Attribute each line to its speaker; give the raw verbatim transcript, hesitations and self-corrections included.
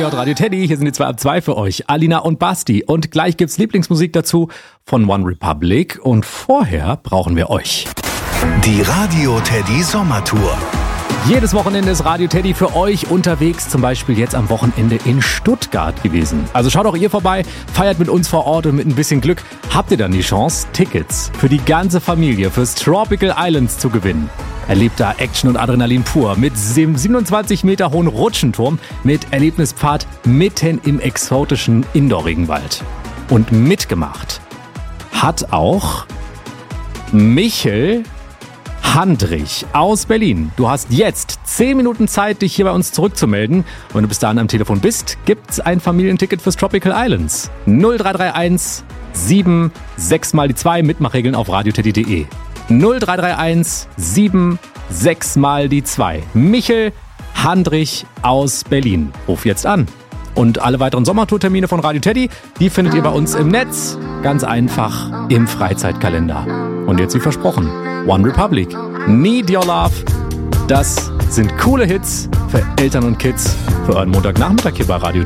Speaker 1: J, Radio Teddy. Hier sind die zwei ab zwei für euch, Alina und Basti. Und gleich gibt's Lieblingsmusik dazu von One Republic. Und vorher brauchen wir euch.
Speaker 2: Die Radio Teddy Sommertour.
Speaker 1: Jedes Wochenende ist Radio Teddy für euch unterwegs, zum Beispiel jetzt am Wochenende in Stuttgart gewesen. Also schaut auch ihr vorbei, feiert mit uns vor Ort und mit ein bisschen Glück habt ihr dann die Chance, Tickets für die ganze Familie fürs Tropical Islands zu gewinnen. Erlebt da Action und Adrenalin pur mit dem siebenundzwanzig Meter hohen Rutschenturm mit Erlebnispfad mitten im exotischen Indoor-Regenwald. Und mitgemacht hat auch Michel Handrich aus Berlin. Du hast jetzt zehn Minuten Zeit, dich hier bei uns zurückzumelden. Wenn du bis dahin am Telefon bist, gibt's ein Familienticket fürs Tropical Islands. null drei drei eins sieben sechs mal die zwei, Mitmachregeln auf radioteddy punkt de. null drei drei eins sieben sechs mal die zwei. Michel Handrich aus Berlin. Ruf jetzt an. Und alle weiteren Sommertourtermine von Radio Teddy, die findet ihr bei uns im Netz. Ganz einfach im Freizeitkalender. Und jetzt wie versprochen, One Republic, Need Your Love. Das sind coole Hits für Eltern und Kids für euren Montagnachmittag hier bei Radio Teddy.